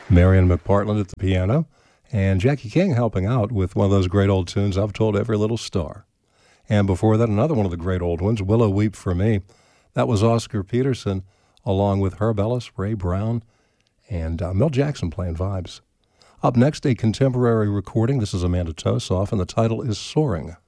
Marion McPartland at the piano, and Jackie King helping out with one of those great old tunes, I've Told Every Little Star. And before that, another one of the great old ones, Willow Weep for Me. That was Oscar Peterson, along with Herb Ellis, Ray Brown, and Mel Jackson playing vibes. Up next, a contemporary recording. This is Amanda Tosoff, and the title is Soaring.